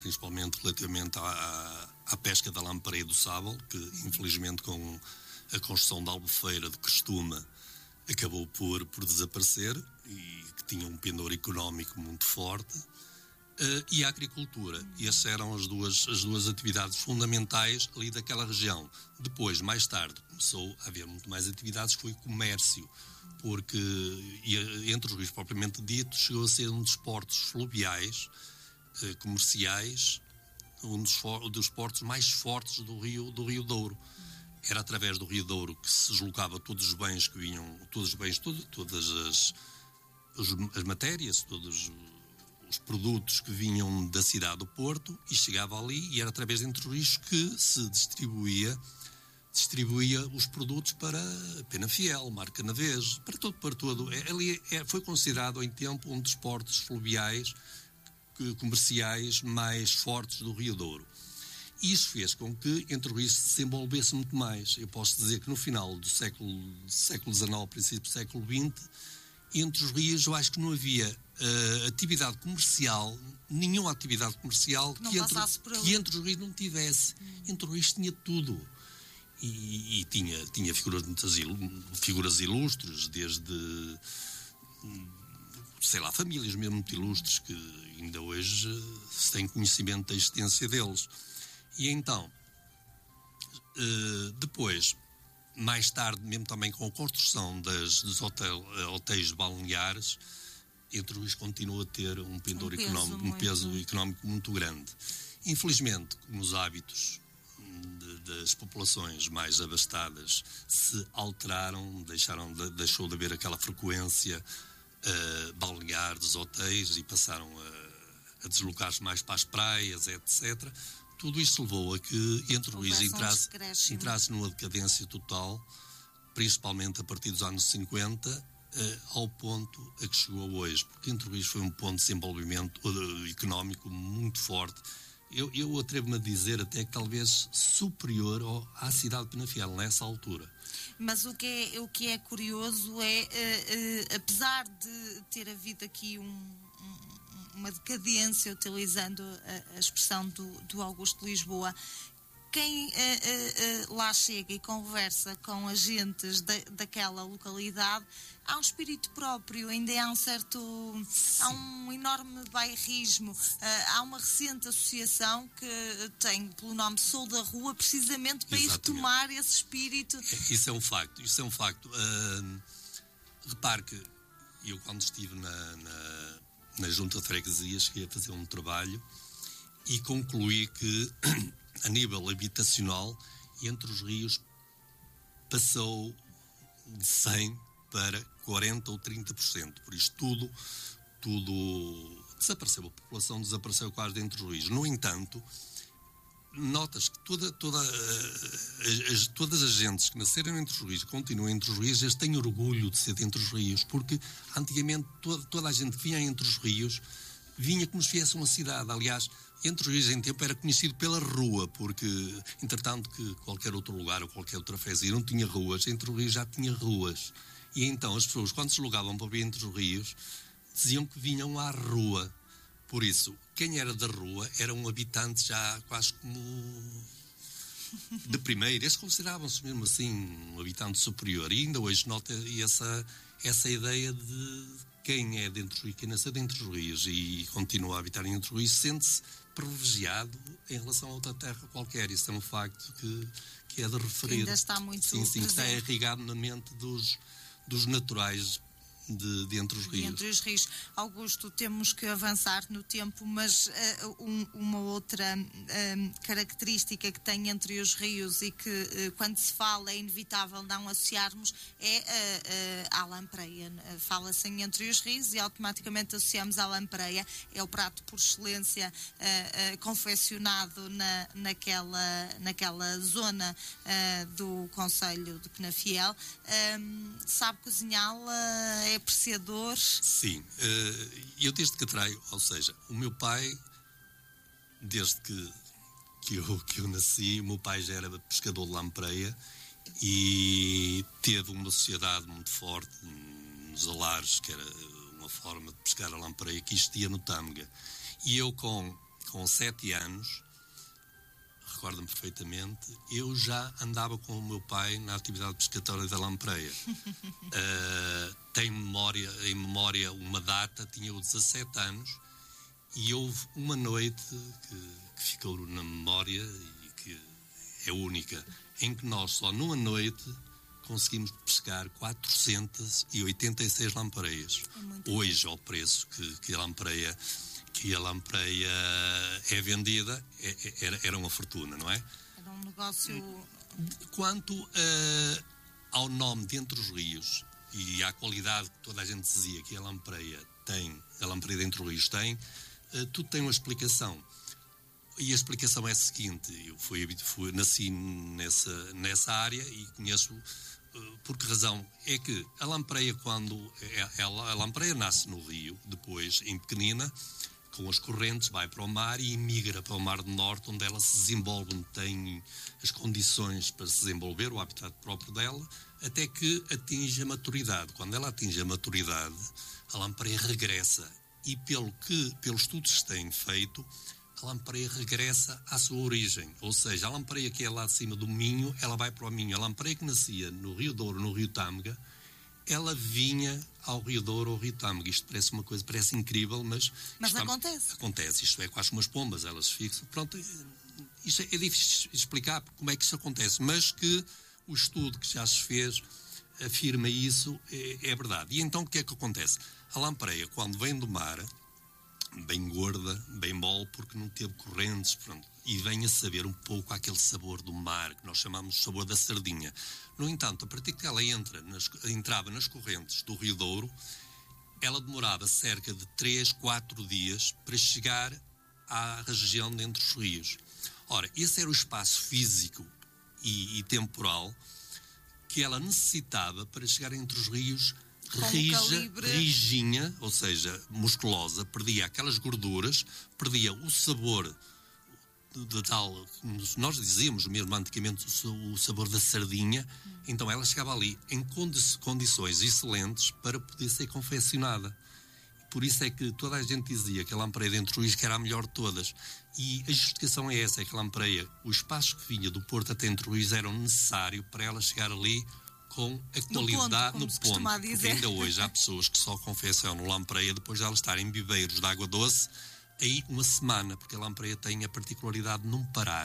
principalmente relativamente à pesca da lampreia do sábal, que infelizmente com a construção da albufeira de Crestuma acabou por desaparecer e que tinha um pendor económico muito forte, e a agricultura. E essas eram as duas atividades fundamentais ali daquela região. Depois, mais tarde, começou a haver muito mais atividades, foi o comércio, porque entre os rios propriamente dito, chegou a ser um dos portos fluviais, comerciais, um dos portos mais fortes do Rio Douro. Era através do Rio Douro que se deslocava todos os bens que vinham, todas as matérias, todos os produtos que vinham da cidade do Porto, e chegava ali, e era através de Entre os Rios que se distribuía os produtos para Penafiel, Mar Canavês, para todo. Ali foi considerado em tempo um dos portos fluviais comerciais mais fortes do Rio Douro. E isso fez com que Entre os Rios se desenvolvesse muito mais. Eu posso dizer que no final do século XIX, princípio do século XX, Entre os Rios eu acho que não havia atividade comercial, nenhuma atividade comercial que Entre os Rios não tivesse. Entre os Rios tinha tudo. E tinha figuras ilustres, desde, sei lá, famílias mesmo muito ilustres que ainda hoje se tem conhecimento da existência deles. E então, depois, mais tarde, mesmo também com a construção dos hotéis balneares, Entre os Rios continua a ter um pendor económico, um peso económico muito grande. Infelizmente, como os hábitos das populações mais abastadas se alteraram, deixou de haver aquela frequência balnear dos hotéis e passaram a deslocar-se mais para as praias, etc. Tudo isso levou a que Entre os Rios entrasse numa decadência total, principalmente a partir dos anos 50, ao ponto a que chegou hoje, porque Entre os Rios foi um ponto de desenvolvimento económico muito forte. Eu atrevo-me a dizer até que talvez superior à cidade de Penafiel nessa altura. Mas o que é curioso é, apesar de ter havido aqui uma decadência, utilizando a expressão do Augusto de Lisboa, quem lá chega e conversa com agentes daquela localidade, há um espírito próprio, ainda há um enorme bairrismo, há uma recente associação que tem pelo nome Sou da Rua, precisamente para ir tomar esse espírito. Isso é um facto. Repare que eu, quando estive na Junta de Freguesia, cheguei a fazer um trabalho e concluí que a nível habitacional, Entre os Rios passou de 100 para 40% ou 30%. Por isso tudo desapareceu. A população desapareceu quase de Entre os Rios. No entanto, notas que todas as gentes que nasceram Entre os Rios, continuam Entre os Rios, eles têm orgulho de ser de Entre os Rios, porque antigamente toda a gente que vinha Entre os Rios vinha como se viesse uma cidade. Aliás, Entre os Rios em tempo era conhecido pela rua, porque, entretanto, que qualquer outro lugar ou qualquer outra freguesia não tinha ruas, Entre os Rios já tinha ruas. E então as pessoas, quando se deslocavam para vir Entre os Rios, diziam que vinham à rua. Por isso, quem era da rua era um habitante já quase como de primeira. Eles consideravam-se mesmo assim um habitante superior. E ainda hoje nota essa ideia de quem é de Entre os Rios, quem nasceu de Entre os Rios e continua a habitar em Entre os Rios, sente-se privilegiado em relação a outra terra qualquer. Isso é um facto que é de referir. Ainda está muito presente. Está irrigado na mente dos naturais de Entre os Rios. Entre os Rios. Augusto, temos que avançar no tempo, mas uma outra característica que tem Entre os Rios e que quando se fala é inevitável não associarmos é a lampreia. Fala-se em Entre os Rios e automaticamente associamos à lampreia. É o prato por excelência confeccionado naquela zona do concelho de Penafiel. Sabe cozinhá-la? É apreciador? Sim, eu desde que traio, ou seja, o meu pai, desde que eu nasci, o meu pai já era pescador de lampreia e teve uma sociedade muito forte nos alares, que era uma forma de pescar a lampreia que existia no Tâmega. E eu, com com 7 anos, recordo-me perfeitamente, eu já andava com o meu pai na atividade pescatória da lampreia. Tenho em memória uma data, tinha eu 17 anos, e houve uma noite que ficou na memória e que é única, em que nós só numa noite conseguimos pescar 486 lampreias. Hoje, ao preço que a lampreia é vendida, era uma fortuna, não é? Era um negócio... Quanto ao nome de Entre os Rios e à qualidade que toda a gente dizia que a lampreia de Entre os Rios tem, tudo tem uma explicação. E a explicação é a seguinte: eu nasci nessa área e conheço por que razão. É que a lampreia, a lampreia nasce no rio, depois em pequenina, com as correntes, vai para o mar e migra para o Mar do Norte, onde ela se desenvolve, onde tem as condições para se desenvolver, o habitat próprio dela, até que atinge a maturidade. Quando ela atinge a maturidade, a lampreia regressa. E pelos estudos que se têm feito, a lampreia regressa à sua origem. Ou seja, a lampreia que é lá de cima do Minho, ela vai para o Minho. A lampreia que nascia no Rio Douro, no Rio Tâmega, ela vinha ao Rio Douro, ao Rio Tâmega. Isto parece incrível, mas acontece. Acontece, isto é quase umas pombas, elas ficam. Pronto, isto é difícil de explicar como é que isso acontece, mas que o estudo que já se fez afirma isso, é verdade. E então o que é que acontece? A lampreia, quando vem do mar, bem gorda, bem mole, porque não teve correntes, pronto, e vem a saber um pouco aquele sabor do mar, que nós chamamos de sabor da sardinha. No entanto, a partir que ela entrava nas correntes do Rio Douro, ela demorava cerca de 3, 4 dias para chegar à região de Entre os Rios. Ora, esse era o espaço físico e temporal que ela necessitava para chegar entre os rios, rijinha, ou seja, musculosa, perdia aquelas gorduras, perdia o sabor de tal, nós dizíamos mesmo antigamente o sabor da sardinha. Então ela chegava ali em condições excelentes para poder ser confeccionada. Por isso é que toda a gente dizia que a lampreia de Entre os Rios que era a melhor de todas. E a justificação é essa, é que a lampreia, os espaços que vinha do Porto até Entre os Rios eram necessários para ela chegar ali com a qualidade no ponto. Porque ainda hoje há pessoas que só confeccionam lampreia depois de ela estar em viveiros de água doce aí uma semana, porque a lampreia tem a particularidade de não parar.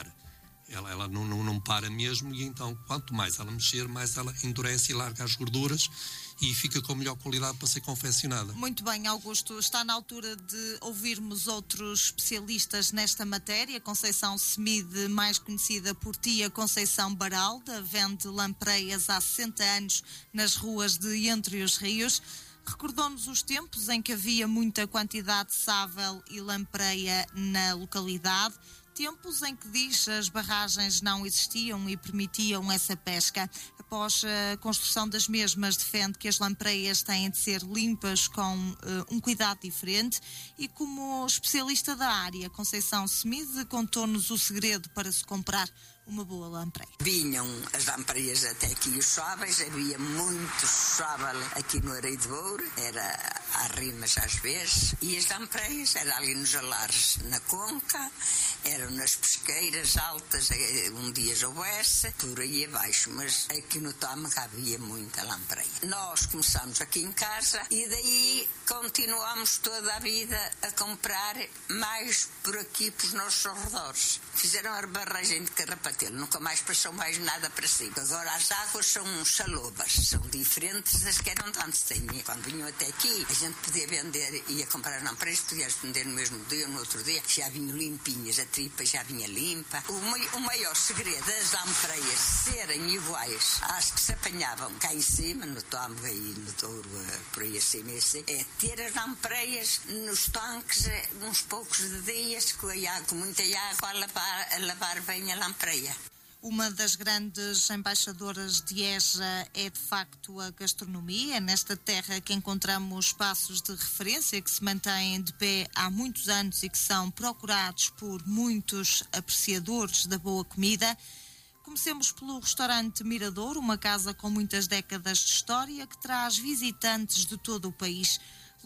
Ela não para mesmo, e então quanto mais ela mexer, mais ela endurece e larga as gorduras e fica com melhor qualidade para ser confeccionada. Muito bem, Augusto, está na altura de ouvirmos outros especialistas nesta matéria. Conceição Semide, mais conhecida por tia Conceição Baralda, vende lampreias há 60 anos nas ruas de Entre os Rios. Recordou-nos os tempos em que havia muita quantidade de sável e lampreia na localidade. Tempos em que, diz, as barragens não existiam e permitiam essa pesca. Após a construção das mesmas, defende que as lampreias têm de ser limpas com um cuidado diferente. E como especialista da área, Conceição Semide contou-nos o segredo para se comprar uma boa lampreia. Vinham as lampreias até aqui, os sábados, havia muito sábado aqui no Areio de Ouro, era às rimas às vezes, e as lampreias eram ali nos alares na Conca, eram nas pesqueiras altas, um dia já houvesse, por aí abaixo, mas aqui no Tâmega havia muita lampreia. Nós começamos aqui em casa e daí continuamos toda a vida a comprar mais por aqui, pelos nossos arredores. Fizeram a barragem de Carrapatelo, nunca mais passou mais nada para si. Agora as águas são salobas, são diferentes das que eram de antes. Quando vinham até aqui, a gente podia vender, ia comprar lampreias, podia vender no mesmo dia ou no outro dia, já vinham limpinhas, a tripa já vinha limpa. O maior segredo das lampreias serem iguais às que se apanhavam cá em cima, no Tâmega e no Douro, por aí acima, é ter as lampreias nos tanques uns poucos de dias, com muita água a lavar bem a lampreia. Uma das grandes embaixadoras de EJA é, de facto, a gastronomia. É nesta terra que encontramos espaços de referência que se mantêm de pé há muitos anos e que são procurados por muitos apreciadores da boa comida. Comecemos pelo restaurante Mirador, uma casa com muitas décadas de história que traz visitantes de todo o país.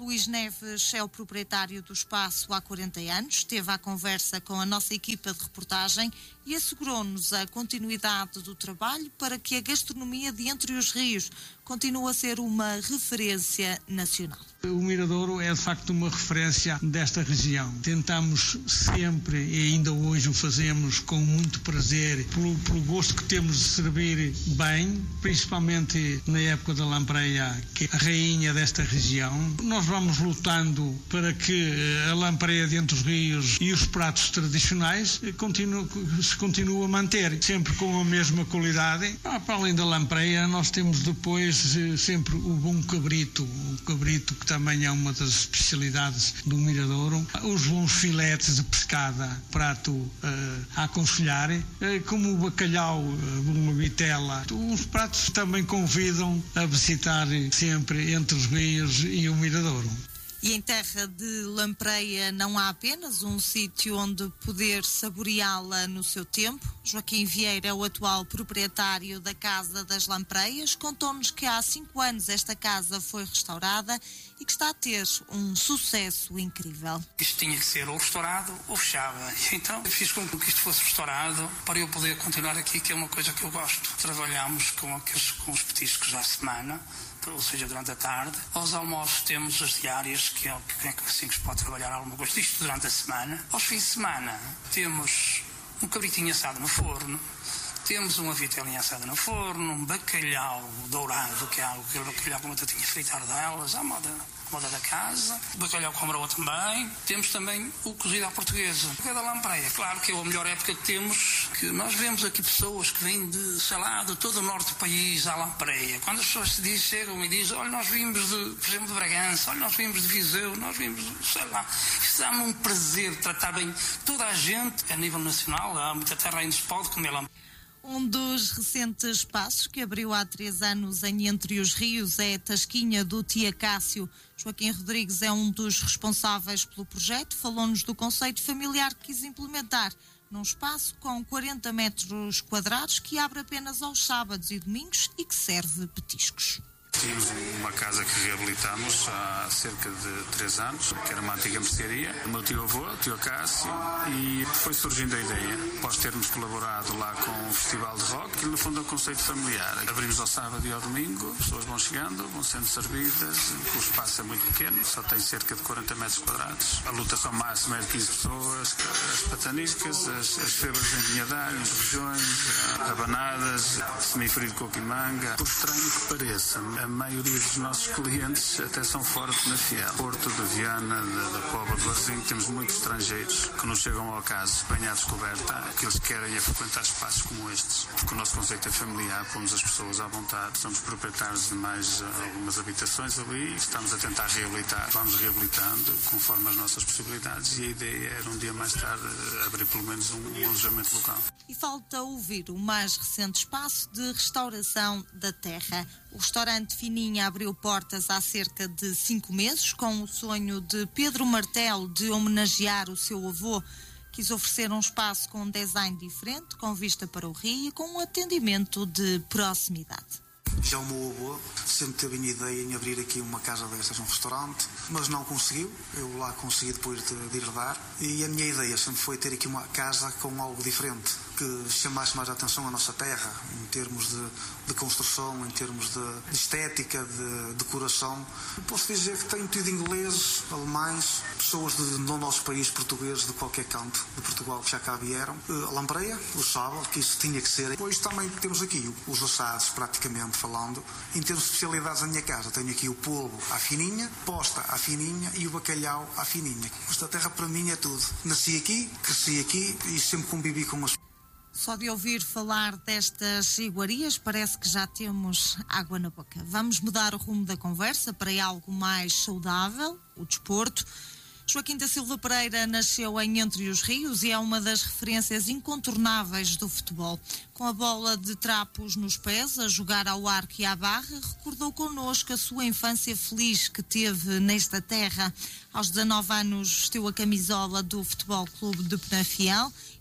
Luís Neves é o proprietário do espaço há 40 anos, esteve à conversa com a nossa equipa de reportagem e assegurou-nos a continuidade do trabalho para que a gastronomia de Entre os Rios continue a ser uma referência nacional. O Miradouro é de facto uma referência desta região. Tentamos sempre, e ainda hoje o fazemos com muito prazer, pelo gosto que temos de servir bem, principalmente na época da lampreia, que é a rainha desta região. Nós vamos lutando para que a lampreia de Entre os Rios e os pratos tradicionais se continuem a manter, sempre com a mesma qualidade. Para além da lampreia, nós temos depois sempre o bom cabrito, o cabrito que também é uma das especialidades do Miradouro, os bons filetes de pescada, prato a aconselhar, como o bacalhau, uma vitela. Os pratos também convidam a visitar sempre Entre os Rios e o Miradouro. E em terra de lampreia não há apenas um sítio onde poder saboreá-la no seu tempo. Joaquim Vieira é o atual proprietário da Casa das Lampreias. Contou-nos que há 5 anos esta casa foi restaurada e que está a ter um sucesso incrível. Isto tinha que ser ou restaurado ou fechava. Então fiz com que isto fosse restaurado para eu poder continuar aqui, que é uma coisa que eu gosto. Trabalhamos com os petiscos à semana, ou seja, durante a tarde. Aos almoços temos as diárias, que é assim que se pode trabalhar alguma coisa. Isto durante a semana. Aos fins de semana temos um cabritinho assado no forno, temos uma vitelinha assada no forno, um bacalhau dourado, que é algo que o bacalhau com batatinha fritada delas, à moda da casa, o bacalhau com broa também. Temos também o cozido à portuguesa. Da lampreia, claro que é a melhor época que temos, que nós vemos aqui pessoas que vêm de todo o norte do país à lampreia. Quando as pessoas chegam e dizem, olha, nós vimos por exemplo, de Bragança, olha, nós vimos de Viseu, nós vimos, sei lá. Isto dá-me um prazer tratar bem toda a gente, a nível nacional, há muita terra ainda se pode comer lampreia. Um dos recentes espaços que abriu há 3 anos em Entre os Rios é a Tasquinha do Tia Cássio. Joaquim Rodrigues é um dos responsáveis pelo projeto. Falou-nos do conceito familiar que quis implementar num espaço com 40 metros quadrados que abre apenas aos sábados e domingos e que serve petiscos. Tínhamos uma casa que reabilitámos há cerca de 3 anos, que era uma antiga mercearia. O meu tio-avô, o tio Cássio, e foi surgindo a ideia, após termos colaborado lá com o Festival de Rock, que no fundo é um conceito familiar. Abrimos ao sábado e ao domingo, as pessoas vão chegando, vão sendo servidas, o espaço é muito pequeno, só tem cerca de 40 metros quadrados. A lotação máxima é de 15 pessoas, as pataniscas, as febras em vinhadalho, os rojões, rabanadas, semifrio de coco e manga. Por estranho que pareça, a maioria dos nossos clientes até são fora de Penafiel. Porto, de Viana, da Póvoa de Varzim, temos muitos estrangeiros que nos chegam ao caso, bem à descoberta, que eles querem é frequentar espaços como estes. Porque o nosso conceito é familiar, pomos as pessoas à vontade, somos proprietários de mais algumas habitações ali, estamos a tentar reabilitar, vamos reabilitando conforme as nossas possibilidades e a ideia era um dia mais tarde abrir pelo menos um alojamento local. E falta ouvir o mais recente espaço de restauração da terra. O restaurante Fininha abriu portas há cerca de 5 meses com o sonho de Pedro Martelo de homenagear o seu avô. Quis oferecer um espaço com um design diferente, com vista para o rio e com um atendimento de proximidade. Já o meu avô sempre teve a ideia em abrir aqui uma casa destas, um restaurante, mas não conseguiu. Eu lá consegui depois de herdar. E a minha ideia sempre foi ter aqui uma casa com algo diferente, que chamasse mais a atenção à nossa terra, em termos de construção, em termos de estética, de decoração. Eu posso dizer que tenho tido ingleses, alemães, pessoas do nosso país, portugueses, de qualquer canto de Portugal que já cá vieram. A lampreia, o sábado, que isso tinha que ser. Depois também temos aqui os assados, praticamente falando. Em termos de especialidades na minha casa, tenho aqui o polvo à fininha, posta à fininha e o bacalhau à fininha. Esta terra para mim é tudo. Nasci aqui, cresci aqui e sempre convivi com as... Só de ouvir falar destas iguarias parece que já temos água na boca. Vamos mudar o rumo da conversa para algo mais saudável, o desporto. Joaquim da Silva Pereira nasceu em Entre os Rios e é uma das referências incontornáveis do futebol. Com a bola de trapos nos pés, a jogar ao arco e à barra, recordou connosco a sua infância feliz que teve nesta terra. Aos 19 anos vestiu a camisola do Futebol Clube de Penafiel e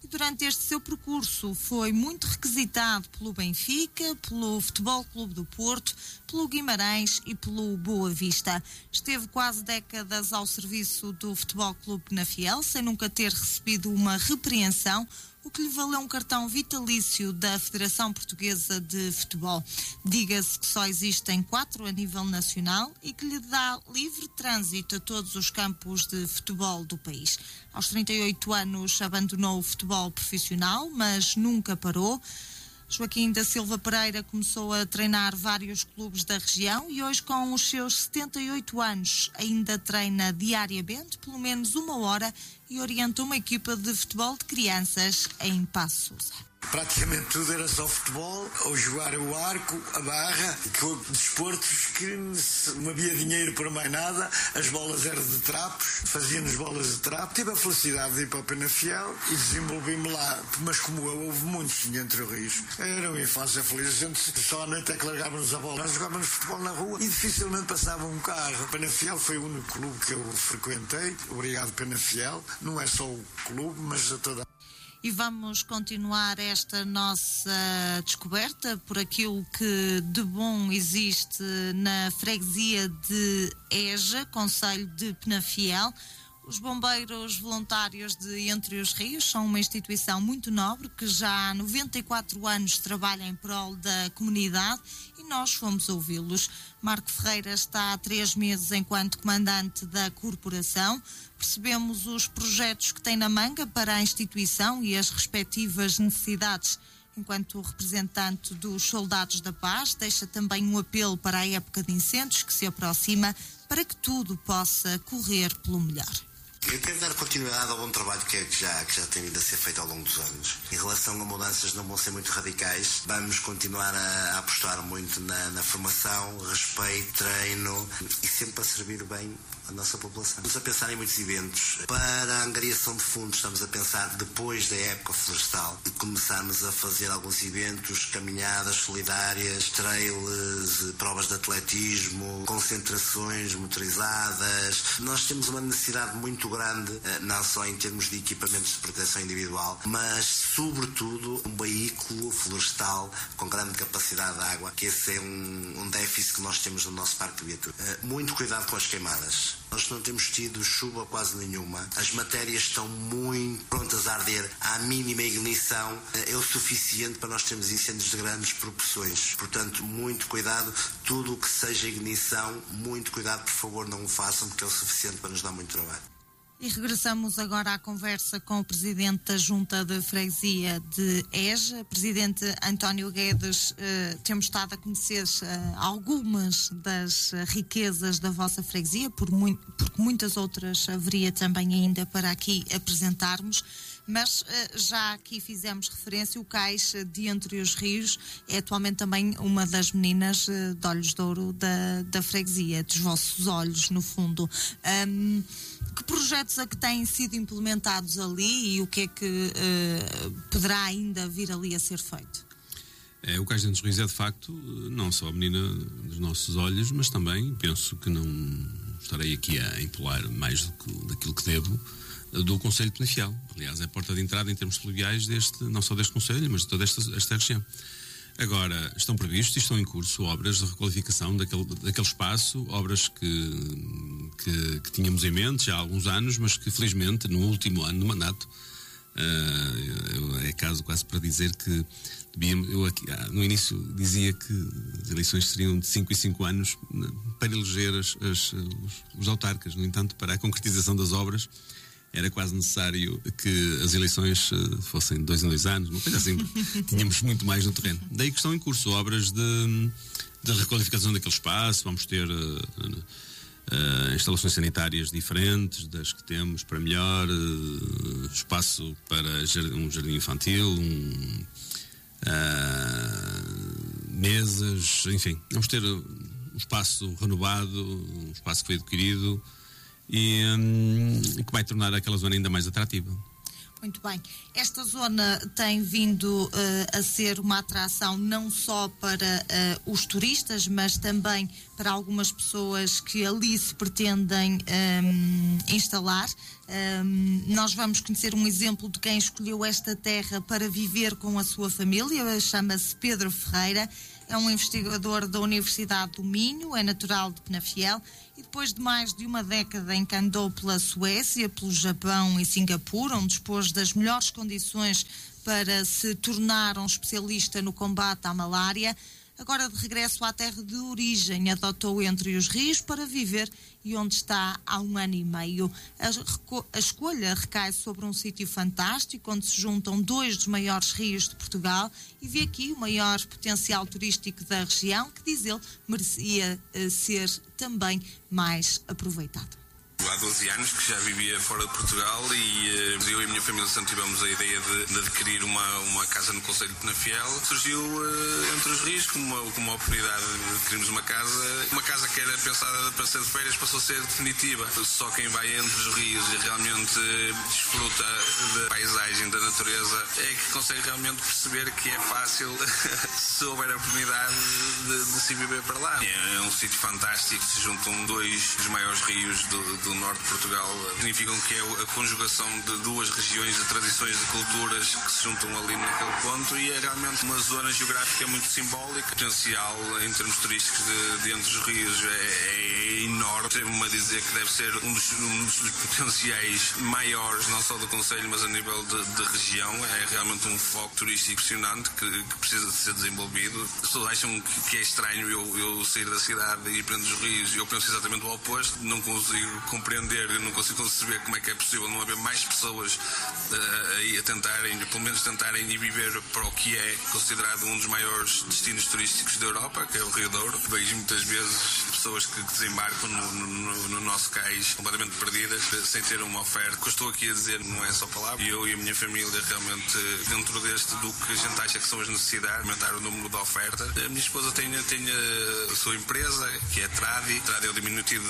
durante este seu percurso foi muito requisitado pelo Benfica, pelo Futebol Clube do Porto, pelo Guimarães e pelo Boa Vista. Esteve quase décadas ao serviço do Futebol Clube Penafiel, sem nunca ter recebido uma repreensão, o que lhe valeu um cartão vitalício da Federação Portuguesa de Futebol. Diga-se que só existem 4 a nível nacional e que lhe dá livre trânsito a todos os campos de futebol do país. Aos 38 anos abandonou o futebol profissional, mas nunca parou. Joaquim da Silva Pereira começou a treinar vários clubes da região e hoje, com os seus 78 anos, ainda treina diariamente, pelo menos 1 hora, e orienta uma equipa de futebol de crianças em Paços de Sousa. Praticamente tudo era só futebol, ou jogar o arco, a barra, com desportos que não havia dinheiro para mais nada, as bolas eram de trapos, fazíamos bolas de trapo. Tive a felicidade de ir para o Penafiel e desenvolvi-me lá, mas como eu, houve muitos de Entre Rios. Era uma infância feliz, a gente só à noite é que largávamos a bola. Nós jogávamos futebol na rua e dificilmente passava um carro. O Penafiel foi o único clube que eu frequentei. Obrigado, Penafiel. Não é só o clube, mas a toda. E vamos continuar esta nossa descoberta por aquilo que de bom existe na freguesia de Eja, concelho de Penafiel. Os bombeiros voluntários de Entre os Rios são uma instituição muito nobre que já há 94 anos trabalha em prol da comunidade e nós fomos ouvi-los. Marco Ferreira está há 3 meses enquanto comandante da corporação. Percebemos os projetos que tem na manga para a instituição e as respectivas necessidades. Enquanto representante dos Soldados da Paz, deixa também um apelo para a época de incêndios que se aproxima, para que tudo possa correr pelo melhor. Eu quero dar continuidade ao bom trabalho que já tem vindo a ser feito ao longo dos anos. Em relação a mudanças, não vão ser muito radicais. Vamos continuar a apostar muito na formação, respeito, treino e sempre a servir bem a nossa população. Estamos a pensar em muitos eventos. Para a angariação de fundos, estamos a pensar depois da época florestal e começarmos a fazer alguns eventos, caminhadas solidárias, trails, provas de atletismo, concentrações motorizadas. Nós temos uma necessidade muito grande, não só em termos de equipamentos de proteção individual, mas sobretudo um veículo florestal com grande capacidade de água, que esse é um déficit que nós temos no nosso parque de viatura. Muito cuidado com as queimadas. Nós não temos tido chuva quase nenhuma. As matérias estão muito prontas a arder. À mínima ignição é o suficiente para nós termos incêndios de grandes proporções. Portanto, muito cuidado. Tudo o que seja ignição, muito cuidado, por favor, não o façam, porque é o suficiente para nos dar muito trabalho. E regressamos agora à conversa com o Presidente da Junta de Freguesia de Eja, Presidente António Guedes. Temos estado a conhecer algumas das riquezas da vossa freguesia, porque muitas outras haveria também ainda para aqui apresentarmos. Mas já aqui fizemos referência, o Cais de Entre os Rios é atualmente também uma das meninas de olhos de ouro da freguesia, dos vossos olhos, no fundo. Que projetos é que têm sido implementados ali e o que é que poderá ainda vir ali a ser feito? O Cais de Entre os Rios é, de facto, não só a menina dos nossos olhos, mas também penso que não estarei aqui a empolar mais daquilo que devo do Concelho de Penafiel. Aliás, é a porta de entrada em termos fluviais não só deste Concelho, mas de toda esta região. Agora, estão previstos e estão em curso obras de requalificação daquele espaço, obras que tínhamos em mente já há alguns anos, mas que felizmente no último ano do mandato, é caso quase para dizer que eu aqui, no início dizia que as eleições seriam de 5 em 5 anos para eleger os autarcas. No entanto, para a concretização das obras era quase necessário que as eleições fossem de 2 em 2 anos, uma coisa assim. Tínhamos muito mais no terreno. Daí que estão em curso obras de requalificação daquele espaço. Vamos ter instalações sanitárias diferentes das que temos para melhor, espaço para um jardim infantil, mesas, enfim. Vamos ter um espaço renovado, um espaço que foi adquirido e que vai tornar aquela zona ainda mais atrativa. Muito bem. Esta zona tem vindo a ser uma atração não só para os turistas, mas também para algumas pessoas que ali se pretendem instalar. Nós vamos conhecer um exemplo de quem escolheu esta terra para viver com a sua família. Chama-se Pedro Ferreira. É um investigador da Universidade do Minho, é natural de Penafiel e depois de mais de uma década em que andou pela Suécia, pelo Japão e Singapura, onde dispôs das melhores condições para se tornar um especialista no combate à malária, agora de regresso à terra de origem, adotou Entre os Rios para viver e onde está há 1 ano e meio. A escolha recai sobre um sítio fantástico, onde se juntam 2 dos maiores rios de Portugal e vê aqui o maior potencial turístico da região, que, diz ele, merecia ser também mais aproveitado. Há 12 anos que já vivia fora de Portugal e eu e a minha família sempre tivemos a ideia de adquirir uma casa no concelho de Penafiel. Surgiu Entre os Rios como uma oportunidade de adquirirmos uma casa que era pensada para ser de férias, passou a ser definitiva. Só quem vai entre os rios e realmente desfruta da paisagem, da natureza, é que consegue realmente perceber que é fácil se houver a oportunidade de se viver para lá. É um sítio fantástico, se juntam 2 dos maiores rios do norte de Portugal, significam que é a conjugação de 2 regiões de tradições, de culturas que se juntam ali naquele ponto e é realmente uma zona geográfica muito simbólica. O potencial em termos turísticos de Entre os Rios é enorme. Atrevo-me a dizer que deve ser um dos potenciais maiores, não só do concelho, mas a nível de região. É realmente um foco turístico impressionante que precisa de ser desenvolvido. As pessoas acham que é estranho eu sair da cidade e ir para Entre os Rios e eu penso exatamente o oposto. Não consigo compreender, não consigo conceber como é que é possível não haver mais pessoas a tentarem, pelo menos tentarem ir viver para o que é considerado um dos maiores destinos turísticos da Europa, que é o Rio Douro. Vejo muitas vezes pessoas que desembarcam no nosso cais completamente perdidas, sem ter uma oferta. O que eu estou aqui a dizer não é só palavras. Eu e a minha família realmente, dentro do que a gente acha que são as necessidades, aumentar o número de oferta. A minha esposa tem a sua empresa, que é a Tradi. Tradi é o diminutivo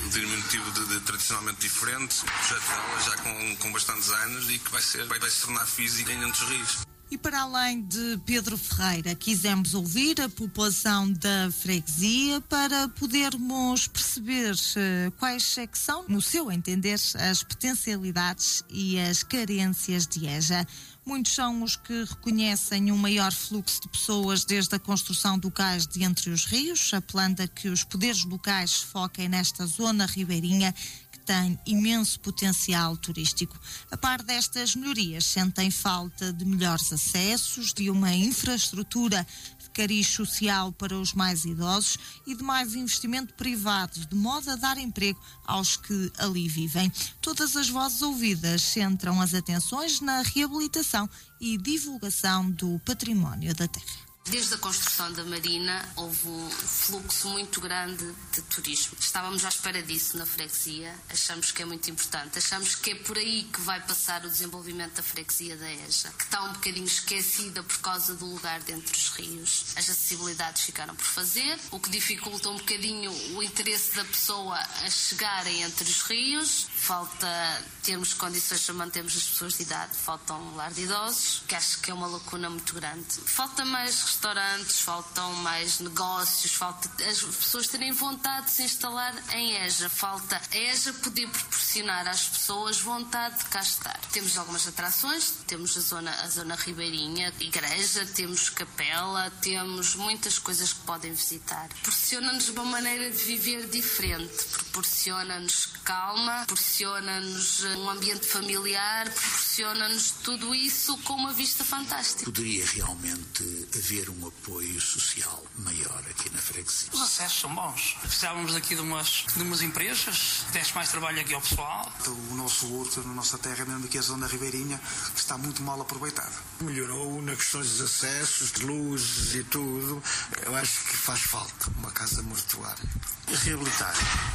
de tradicionalmente diferente, o projeto dela já com bastantes anos e que vai se tornar físico em Entre os Rios. E para além de Pedro Ferreira, quisemos ouvir a população da freguesia para podermos perceber quais é que são, no seu entender, as potencialidades e as carências de EJA. Muitos são os que reconhecem um maior fluxo de pessoas desde a construção do cais de Entre os Rios, apelando a que os poderes locais se foquem nesta zona ribeirinha que tem imenso potencial turístico. A par destas melhorias, sentem falta de melhores acessos, de uma infraestrutura de cariz social para os mais idosos e de mais investimento privado, de modo a dar emprego aos que ali vivem. Todas as vozes ouvidas centram as atenções na reabilitação e divulgação do património da terra. Desde a construção da Marina houve um fluxo muito grande de turismo. Estávamos à espera disso na freguesia, achamos que é muito importante, achamos que é por aí que vai passar o desenvolvimento da freguesia da EJA, que está um bocadinho esquecida por causa do lugar de Entre os Rios. As acessibilidades ficaram por fazer, o que dificulta um bocadinho o interesse da pessoa a chegar a Entre os Rios. Falta termos condições para mantermos as pessoas de idade, falta um lar de idosos, que acho que é uma lacuna muito grande. Falta mais restaurantes, faltam mais negócios, falta as pessoas terem vontade de se instalar em EJA, falta a EJA poder proporcionar às pessoas vontade de cá estar. Temos algumas atrações, temos a zona ribeirinha, igreja, temos capela, temos muitas coisas que podem visitar. Proporciona-nos uma maneira de viver diferente, proporciona-nos calma, proporciona-nos um ambiente familiar, proporciona-nos tudo isso com uma vista fantástica. Poderia realmente haver um apoio social maior aqui na freguesia. Os acessos são bons. Precisávamos aqui de umas empresas que desse mais trabalho aqui ao pessoal. O nosso horto, na nossa terra, mesmo aqui a zona ribeirinha, que está muito mal aproveitada. Melhorou na questão dos acessos, de luzes e tudo. Eu acho que faz falta uma casa mortuária. Reabilitar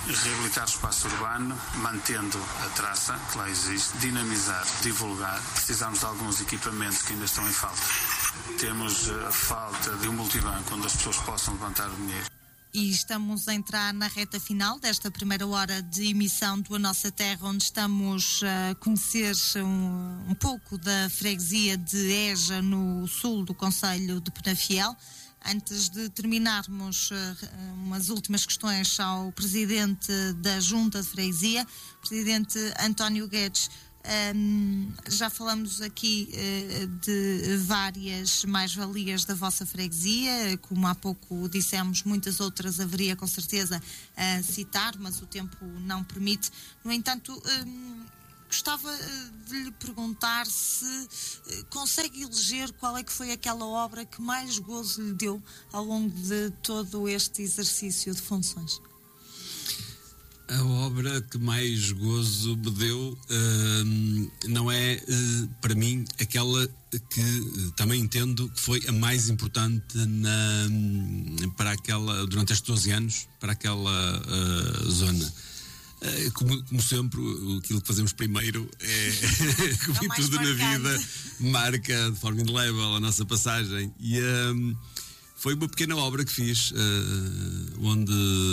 o espaço urbano, mantendo a traça que lá existe, dinamizar, divulgar. Precisamos de alguns equipamentos que ainda estão em falta. Temos falta de um multibanco onde as pessoas possam levantar o dinheiro. E estamos a entrar na reta final desta primeira hora de emissão do A Nossa Terra, onde estamos a conhecer um pouco da freguesia de Eja, no sul do concelho de Penafiel. Antes de terminarmos, umas últimas questões ao presidente da Junta de Freguesia, presidente António Guedes. Já falamos aqui de várias mais-valias da vossa freguesia, como há pouco dissemos, muitas outras haveria com certeza a citar, mas o tempo não permite. No entanto, gostava de lhe perguntar se consegue eleger qual é que foi aquela obra que mais gozo lhe deu ao longo de todo este exercício de funções. A obra que mais gozo me deu não é, para mim, aquela que também entendo que foi a mais importante para aquela, durante estes 12 anos, para aquela zona. Como sempre, aquilo que fazemos primeiro como em tudo na vida, marca de forma indelével a nossa passagem. E foi uma pequena obra que fiz, onde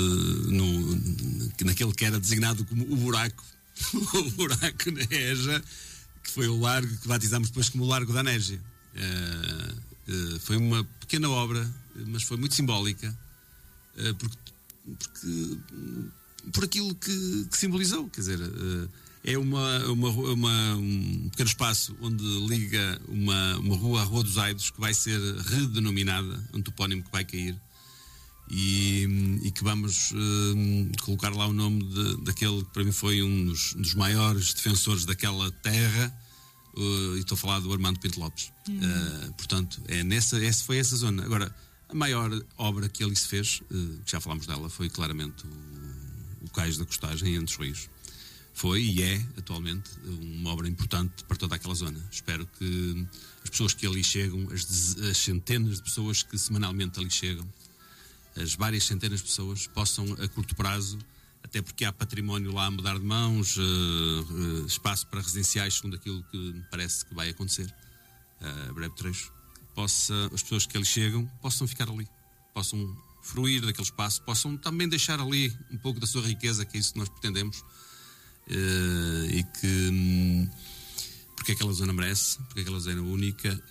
naquele que era designado como o buraco na Eja, que foi o largo que batizámos depois como o Largo da Anésia. Foi uma pequena obra, mas foi muito simbólica, por aquilo que simbolizou, quer dizer, é um pequeno espaço onde liga uma rua, a Rua dos Aidos, que vai ser redenominada, um topónimo que vai cair, e que vamos colocar lá o nome daquele que para mim foi um dos maiores defensores daquela terra, e estou a falar do Armando Pinto Lopes. Portanto, foi essa zona. Agora, a maior obra que ali se fez, que já falámos dela, foi claramente o Cais da Costagem, entre os rios. Foi e é, atualmente, uma obra importante para toda aquela zona. Espero que as pessoas que ali chegam, as centenas de pessoas que semanalmente ali chegam, as várias centenas de pessoas, possam, a curto prazo, até porque há património lá a mudar de mãos, espaço para residenciais, segundo aquilo que me parece que vai acontecer, a breve trecho, as pessoas que ali chegam possam ficar ali, possam fruir daquele espaço, possam também deixar ali um pouco da sua riqueza, que é isso que nós pretendemos, e que porque aquela zona merece, porque aquela zona é única,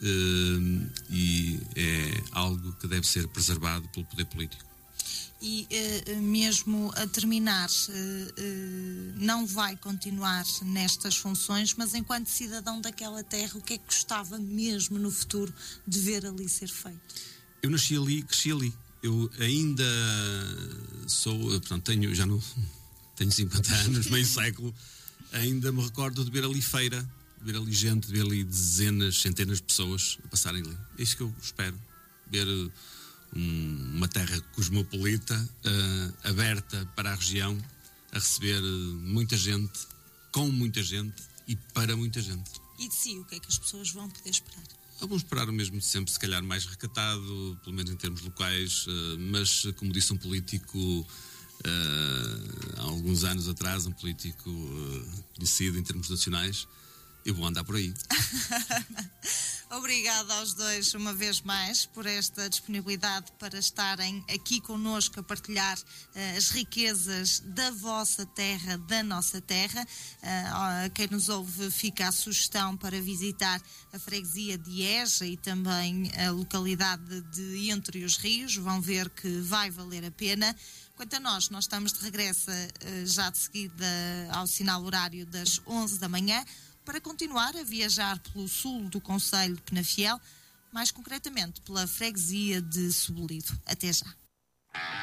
e é algo que deve ser preservado pelo poder político. E mesmo a terminar, não vai continuar nestas funções, mas enquanto cidadão daquela terra, o que é que gostava mesmo no futuro de ver ali ser feito? Eu nasci ali, cresci ali. Eu ainda portanto, tenho 50 anos, meio século, ainda me recordo de ver ali feira, de ver ali gente, de ver ali dezenas, centenas de pessoas a passarem ali. É isso que eu espero, ver uma terra cosmopolita, aberta para a região, a receber muita gente, com muita gente e para muita gente. E de si, o que é que as pessoas vão poder esperar? Vamos esperar o mesmo de sempre, se calhar mais recatado, pelo menos em termos locais, mas como disse um político há alguns anos atrás, um político conhecido em termos nacionais, eu vou andar por aí. Obrigada aos dois uma vez mais por esta disponibilidade para estarem aqui connosco a partilhar as riquezas da vossa terra, da nossa terra. A quem nos ouve, fica a sugestão para visitar a freguesia de Eja e também a localidade de Entre os Rios. Vão ver que vai valer a pena. Quanto a nós estamos de regresso já de seguida ao sinal horário das 11 da manhã, para continuar a viajar pelo sul do concelho de Penafiel, mais concretamente pela freguesia de Sobolido. Até já.